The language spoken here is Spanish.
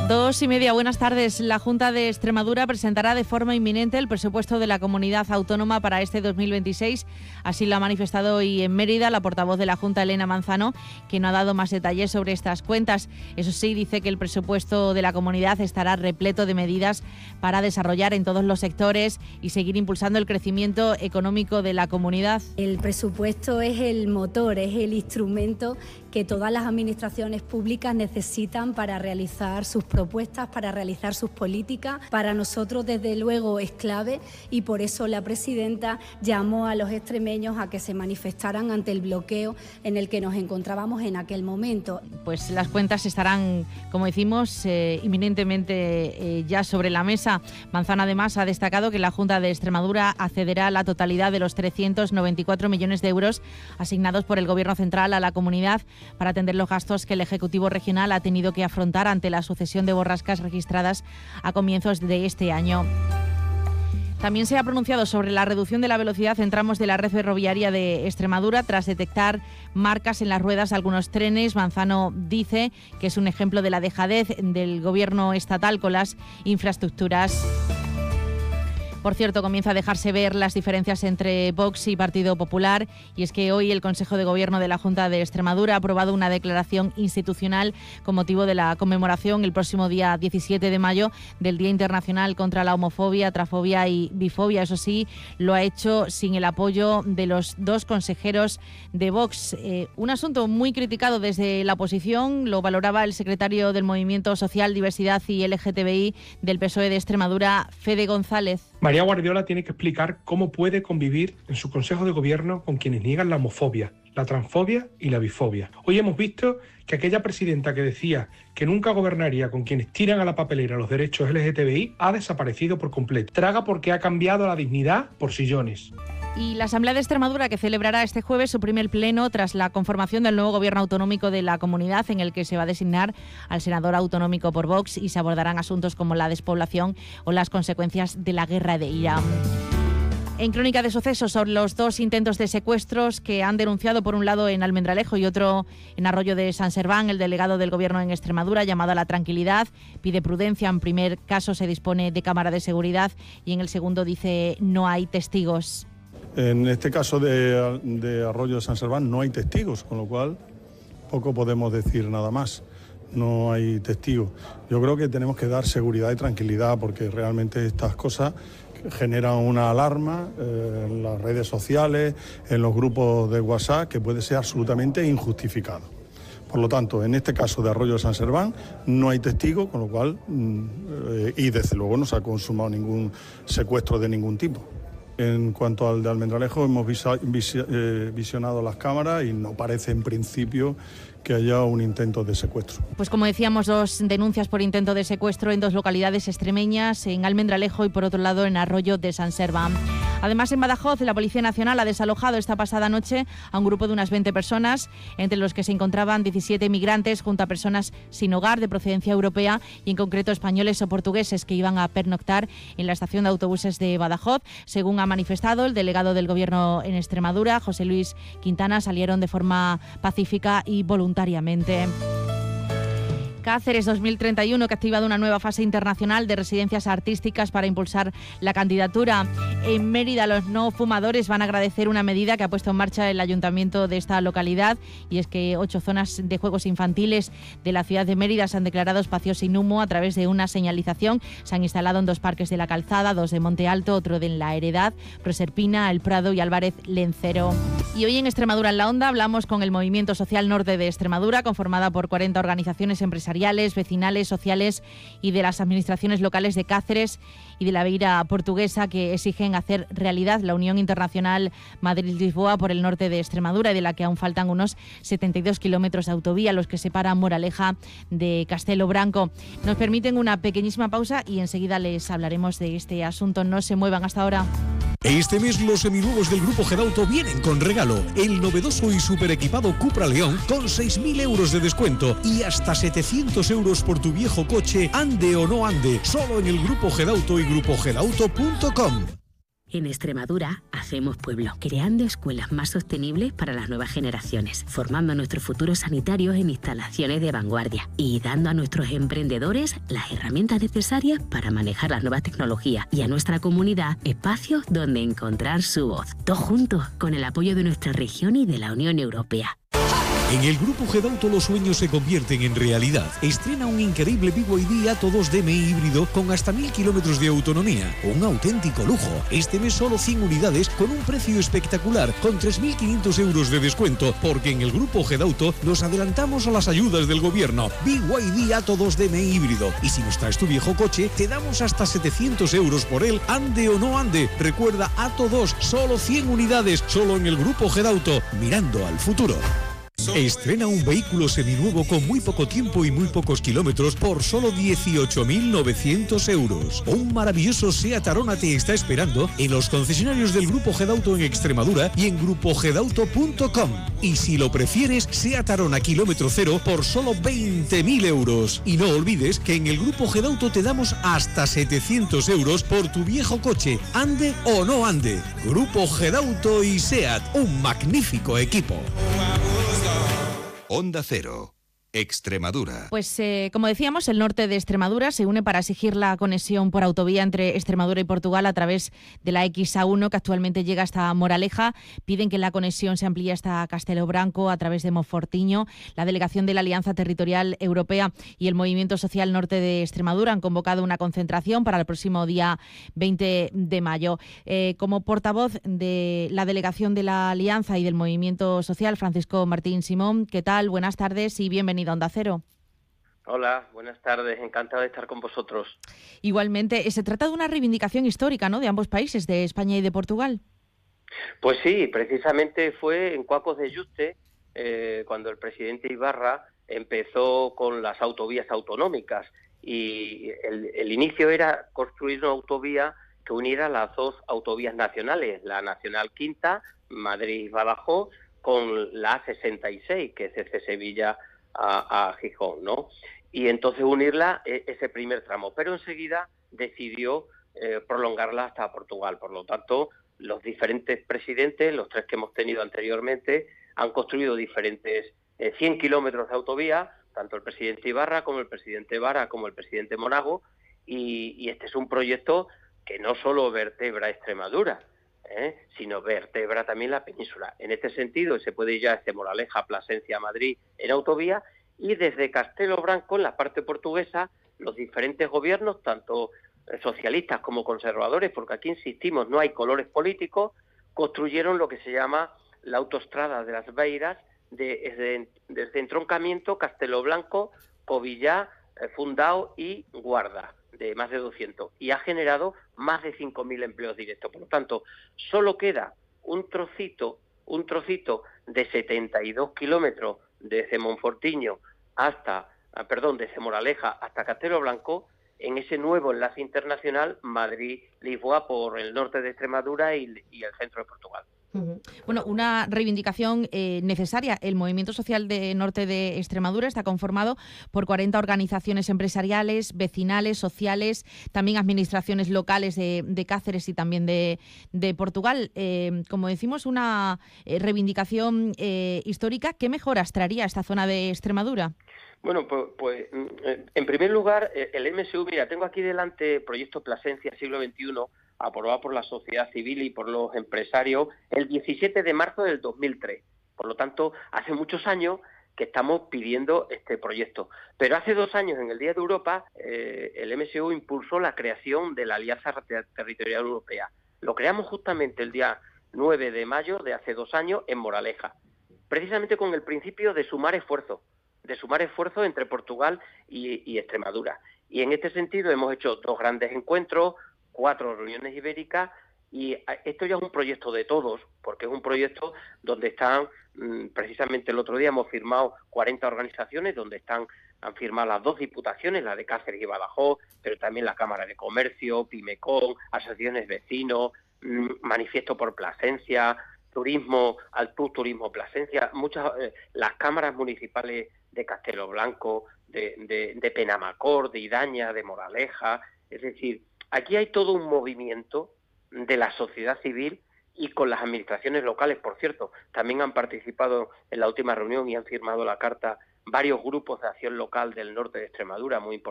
2:30, buenas tardes. La Junta de Extremadura presentará de forma inminente el presupuesto de la comunidad autónoma para este 2026. Así lo ha manifestado hoy en Mérida la portavoz de la Junta, Elena Manzano, que no ha dado más detalles sobre estas cuentas. Eso sí, dice que el presupuesto de la comunidad estará repleto de medidas para desarrollar en todos los sectores y seguir impulsando el crecimiento económico de la comunidad. El presupuesto es el motor, es el instrumento que todas las administraciones públicas necesitan para realizar sus propuestas, para realizar sus políticas. Para nosotros, desde luego, es clave y por eso la presidenta llamó a los extremeños a que se manifestaran ante el bloqueo en el que nos encontrábamos en aquel momento. Pues las cuentas estarán, como decimos, inminentemente ya sobre la mesa. Manzano además ha destacado que la Junta de Extremadura accederá a la totalidad de los 394 millones de euros asignados por el Gobierno central a la comunidad para atender los gastos que el Ejecutivo regional ha tenido que afrontar ante la sucesión de borrascas registradas a comienzos de este año. También se ha pronunciado sobre la reducción de la velocidad en tramos de la red ferroviaria de Extremadura tras detectar marcas en las ruedas de algunos trenes. Manzano dice que es un ejemplo de la dejadez del Gobierno estatal con las infraestructuras. Por cierto, comienza a dejarse ver las diferencias entre Vox y Partido Popular, y es que hoy el Consejo de Gobierno de la Junta de Extremadura ha aprobado una declaración institucional con motivo de la conmemoración el próximo día 17 de mayo del Día Internacional contra la Homofobia, Transfobia y Bifobia. Eso sí, lo ha hecho sin el apoyo de los dos consejeros de Vox. Un asunto muy criticado desde la oposición, lo valoraba el secretario del Movimiento Social, Diversidad y LGTBI del PSOE de Extremadura, Fede González. María Guardiola tiene que explicar cómo puede convivir en su Consejo de Gobierno con quienes niegan la homofobia, la transfobia y la bifobia. Hoy hemos visto que aquella presidenta que decía que nunca gobernaría con quienes tiran a la papelera los derechos LGTBI ha desaparecido por completo. Traga porque ha cambiado la dignidad por sillones. Y la Asamblea de Extremadura, que celebrará este jueves su primer pleno tras la conformación del nuevo gobierno autonómico de la comunidad, en el que se va a designar al senador autonómico por Vox y se abordarán asuntos como la despoblación o las consecuencias de la guerra de Irán. En Crónica de Sucesos, sobre los dos intentos de secuestros que han denunciado, por un lado en Almendralejo y otro en Arroyo de San Serván, el delegado del Gobierno en Extremadura, llamado a la tranquilidad, pide prudencia. En primer caso se dispone de cámara de seguridad y en el segundo dice no hay testigos. En este caso de Arroyo de San Serván no hay testigos, con lo cual poco podemos decir nada más. No hay testigos. Yo creo que tenemos que dar seguridad y tranquilidad porque realmente estas cosas generan una alarma en las redes sociales, en los grupos de WhatsApp, que puede ser absolutamente injustificado. Por lo tanto, en este caso de Arroyo de San Serván no hay testigos, con lo cual, y desde luego no se ha consumado ningún secuestro de ningún tipo. En cuanto al de Almendralejo, hemos visionado las cámaras y no parece en principio que haya un intento de secuestro. Pues como decíamos, dos denuncias por intento de secuestro en dos localidades extremeñas, en Almendralejo y por otro lado en Arroyo de San Serván. Además, en Badajoz, la Policía Nacional ha desalojado esta pasada noche a un grupo de unas 20 personas, entre los que se encontraban 17 migrantes junto a personas sin hogar de procedencia europea y en concreto españoles o portugueses que iban a pernoctar en la estación de autobuses de Badajoz. Según ha manifestado el delegado del Gobierno en Extremadura, José Luis Quintana, salieron de forma pacífica y voluntariamente. Cáceres 2031, que ha activado una nueva fase internacional de residencias artísticas para impulsar la candidatura. En Mérida, los no fumadores van a agradecer una medida que ha puesto en marcha el ayuntamiento de esta localidad, y es que 8 zonas de juegos infantiles de la ciudad de Mérida se han declarado espacios sin humo a través de una señalización. Se han instalado en 2 parques de la Calzada, 2 de Monte Alto, otro de La Heredad, Proserpina, El Prado y Álvarez Lencero. Y hoy en Extremadura en la Onda hablamos con el Movimiento Social Norte de Extremadura, conformada por 40 organizaciones empresariales, vecinales, sociales y de las administraciones locales de Cáceres y de la Beira Portuguesa, que exigen hacer realidad la Unión Internacional Madrid-Lisboa por el norte de Extremadura, y de la que aún faltan unos 72 kilómetros de autovía, los que separan Moraleja de Castelo Branco. Nos permiten una pequeñísima pausa y enseguida les hablaremos de este asunto. No se muevan hasta ahora. Este mes los seminuevos del Grupo Gedauto vienen con regalo. El novedoso y super equipado Cupra León con 6.000 euros de descuento y hasta 700 euros por tu viejo coche, ande o no ande. Solo en el Grupo Gedauto y grupogedauto.com. En Extremadura hacemos pueblo, creando escuelas más sostenibles para las nuevas generaciones, formando a nuestros futuros sanitarios en instalaciones de vanguardia y dando a nuestros emprendedores las herramientas necesarias para manejar las nuevas tecnologías y a nuestra comunidad espacios donde encontrar su voz. Todos juntos, con el apoyo de nuestra región y de la Unión Europea. En el Grupo Gedauto los sueños se convierten en realidad. Estrena un increíble BYD Atto 2DM híbrido con hasta 1000 kilómetros de autonomía. Un auténtico lujo. Este mes solo 100 unidades con un precio espectacular, con 3.500 euros de descuento, porque en el Grupo Gedauto nos adelantamos a las ayudas del gobierno. BYD Atto 2DM híbrido. Y si nos traes tu viejo coche, te damos hasta 700 euros por él, ande o no ande. Recuerda, Atto 2, solo 100 unidades, solo en el Grupo Gedauto, mirando al futuro. Estrena un vehículo seminuevo con muy poco tiempo y muy pocos kilómetros por solo 18.900 euros. Un maravilloso SEAT Arona te está esperando en los concesionarios del Grupo Gedauto en Extremadura y en grupogedauto.com. Y si lo prefieres, SEAT Arona kilómetro cero por solo 20.000 euros. Y no olvides que en el Grupo Gedauto te damos hasta 700 euros por tu viejo coche, ande o no ande. Grupo Gedauto y SEAT, un magnífico equipo. Onda Cero, Extremadura. Pues como decíamos, el norte de Extremadura se une para exigir la conexión por autovía entre Extremadura y Portugal a través de la XA1, que actualmente llega hasta Moraleja. Piden que la conexión se amplíe hasta Castelo Branco a través de Monfortiño. La delegación de la Alianza Territorial Europea y el Movimiento Social Norte de Extremadura han convocado una concentración para el próximo día 20 de mayo. Como portavoz de la delegación de la Alianza y del Movimiento Social, Francisco Martín Simón, ¿qué tal? Buenas tardes y bienvenido a Onda Cero. Hola, buenas tardes, encantado de estar con vosotros. Igualmente, se trata de una reivindicación histórica, ¿no?, de ambos países, de España y de Portugal. Pues sí, precisamente fue en Cuacos de Yuste cuando el presidente Ibarra empezó con las autovías autonómicas y el inicio era construir una autovía que uniera las dos autovías nacionales, la Nacional Quinta, Madrid-Badajoz, con la A66, que es desde Sevilla a Gijón, ¿no? Y entonces unirla ese primer tramo, pero enseguida decidió prolongarla hasta Portugal. Por lo tanto, los diferentes presidentes, los tres que hemos tenido anteriormente, han construido diferentes 100 kilómetros de autovía, tanto el presidente Ibarra como el presidente Vara como el presidente Monago, y este es un proyecto que no solo vertebra Extremadura, sino vertebra también la península. En este sentido, se puede ir ya desde Moraleja, Plasencia, Madrid en autovía, y desde Castelo Branco, en la parte portuguesa, los diferentes gobiernos, tanto socialistas como conservadores, porque aquí insistimos, no hay colores políticos, construyeron lo que se llama la autoestrada de las Beiras, desde entroncamiento Castelo Branco, Covillá, Fundao y Guarda, de más de 200, y ha generado más de 5.000 empleos directos. Por lo tanto, solo queda un trocito de 72 kilómetros desde Monfortiño desde Moraleja hasta Castelo Branco, en ese nuevo enlace internacional Madrid-Lisboa por el norte de Extremadura y el centro de Portugal. Bueno, una reivindicación necesaria. El Movimiento Social de Norte de Extremadura está conformado por 40 organizaciones empresariales, vecinales, sociales, también administraciones locales de Cáceres y también de Portugal. Como decimos, una reivindicación histórica. ¿Qué mejoras traería esta zona de Extremadura? Bueno, pues en primer lugar, el MSU, mira, tengo aquí delante el proyecto Plasencia siglo XXI, aprobado por la sociedad civil y por los empresarios el 17 de marzo del 2003. Por lo tanto, hace muchos años que estamos pidiendo este proyecto. Pero hace 2 años, en el Día de Europa, el MSU impulsó la creación de la Alianza Territorial Europea. Lo creamos justamente el día 9 de mayo de hace 2 años en Moraleja, precisamente con el principio de sumar esfuerzos entre Portugal y Extremadura. Y en este sentido hemos hecho 2 grandes encuentros, 4 reuniones ibéricas, y esto ya es un proyecto de todos, porque es un proyecto donde están, precisamente el otro día hemos firmado 40 organizaciones, donde han firmado las 2 diputaciones, la de Cáceres y Badajoz, pero también la Cámara de Comercio, Pimecon, asociaciones vecinos, Manifiesto por Plasencia, Turismo, Altus Turismo Plasencia, las cámaras municipales de Castelo Branco, de Penamacor, de Idaña, de Moraleja. Es decir, aquí hay todo un movimiento de la sociedad civil y con las administraciones locales. Por cierto, también han participado en la última reunión y han firmado la carta varios grupos de acción local del norte de Extremadura, muy importantes.